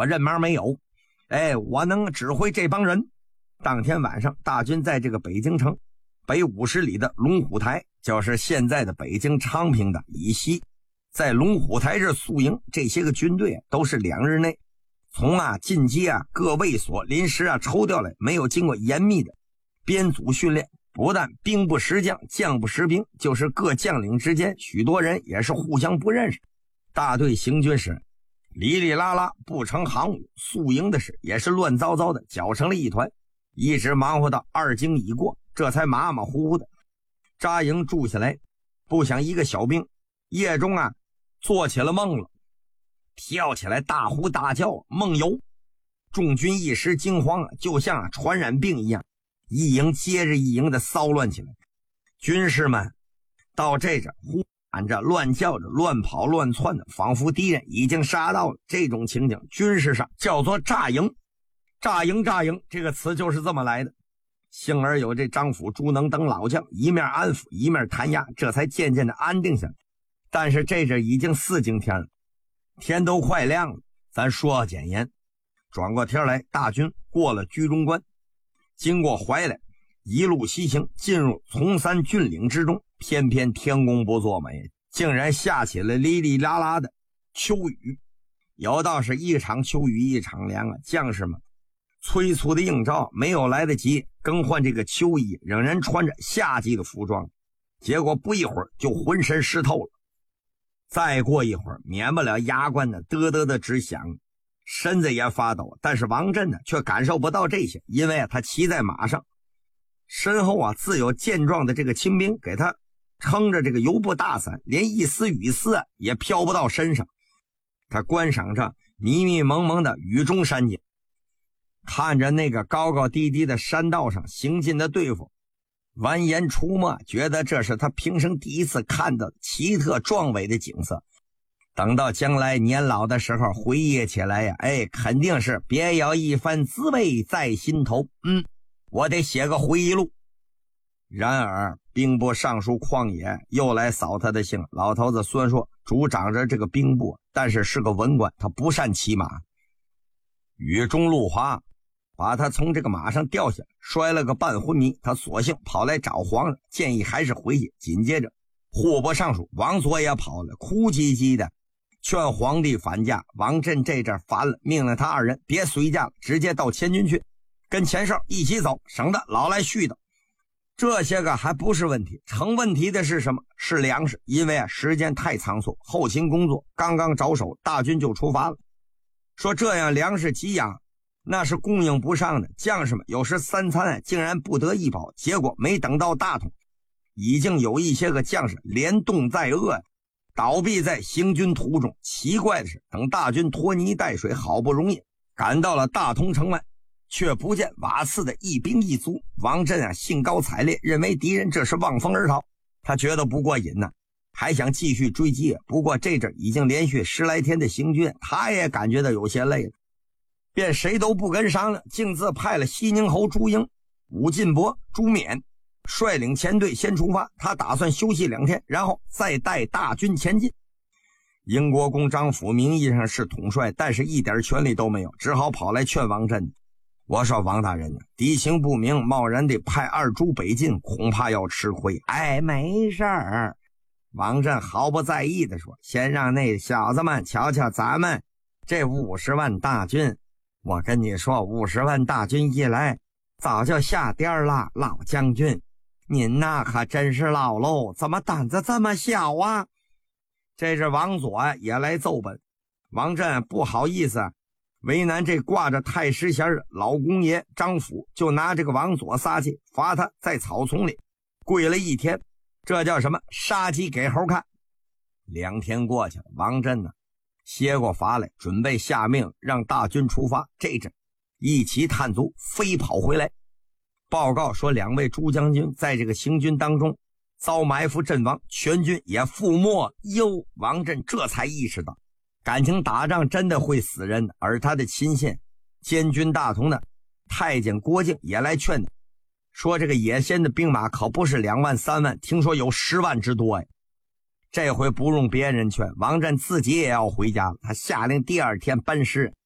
我任忙没有。我能指挥这帮人。当天晚上，大军在这个北京城北50里的龙虎台，就是现在的北京昌平的以西，在龙虎台这宿营。这些个军队都是2日内从进阶各卫所临时抽调来，没有经过严密的编组训练，不但兵不识将，将不识兵，就是各将领之间许多人也是互相不认识。大队行军时哩哩啦啦不成行伍，宿营的事也是乱糟糟的，搅成了一团，一直忙活到2更已过，这才马马虎虎的扎营住下来。不想一个小兵夜中做起了梦了，跳起来大呼大叫，梦游。众军一时惊慌，就像传染病一样，一营接着一营的骚乱起来。军士们到这着呼喊着，乱叫着，乱跑乱窜的，仿佛敌人已经杀到了。这种情景军事上叫做炸营。炸营这个词就是这么来的。幸而有这张辅、朱能等老将一面安抚一面弹压，这才渐渐的安定下来。但是这已经4更天了，天都快亮了。咱说简言，转过天来，大军过了居中关，经过怀来，一路西行，进入从三峻岭之中。偏偏天公不作美，竟然下起了哩哩啦啦的秋雨。有道是一场秋雨一场凉将士们催促的应召，没有来得及更换这个秋衣，仍然穿着夏季的服装，结果不一会儿就浑身湿透了。再过一会儿，免不了牙关的嘚嘚的直响，身子也发抖。但是王震却感受不到这些，因为他骑在马上，身后自有健壮的这个亲兵给他撑着这个油布大伞，连一丝雨丝也飘不到身上。他观赏着迷迷蒙蒙的雨中山景，看着那个高高低低的山道上行进的队伍，完颜出没，觉得这是他平生第一次看到奇特壮伟的景色。等到将来年老的时候回忆起来肯定是别有一番滋味在心头。我得写个回忆录。然而兵部尚书旷野又来扫他的兴。老头子虽然说主掌着这个兵部，但是个文官，他不善骑马。雨中路滑，把他从这个马上掉下来，摔了个半昏迷。他索性跑来找皇上，建议还是回去。紧接着户部尚书王佐也跑了，哭唧唧的劝皇帝返驾。王震这阵烦了，命令他2人别随驾了，直接到前军去，跟前哨一起走，省得老来絮叨。这些个还不是问题，成问题的是什么？是粮食。因为时间太仓促，后勤工作刚刚着手，大军就出发了。说这样粮食给养那是供应不上的，将士们有时3餐竟然不得一饱。结果没等到大同，已经有一些个将士连冻再饿，倒闭在行军途中。奇怪的是，等大军拖泥带水，好不容易赶到了大同城外，却不见瓦剌的一兵一卒。王震兴高采烈，认为敌人这是望风而逃，他觉得不过瘾还想继续追击。不过这阵已经连续10来天的行军，他也感觉到有些累了，便谁都不跟商量，径自派了西宁侯朱英、武进伯朱冕率领前队先出发。他打算休息2天，然后再带大军前进。英国公张辅名义上是统帅，但是一点权力都没有，只好跑来劝王震。我说王大人敌情不明，贸然地派2诸北进，恐怕要吃亏。没事儿。王震毫不在意地说，先让那小子们瞧瞧咱们这50万大军。我跟你说，50万大军一来早就下颠了。老将军您可真是老喽，怎么胆子这么小啊？这是王佐也来奏本。王震不好意思为难这挂着太师衔的老公爷张辅，就拿这个王佐撒气，罚他在草丛里跪了1天。这叫什么？杀鸡给猴看。2天过去了，王震歇过乏来，准备下命让大军出发。这阵一骑探卒飞跑回来，报告说2位诸将军在这个行军当中遭埋伏阵亡，全军也覆没。王震这才意识到，感情打仗真的会死人的。而他的亲信监军大同的太监郭靖也来劝他，说这个野仙的兵马可不是2万3万，听说有10万之多。这回不用别人劝，王震自己也要回家了。他下令第2天班师